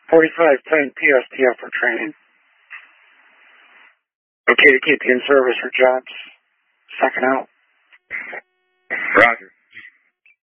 45, 10 PSTF for training. Okay to keep you in service for jobs. Second out. Roger.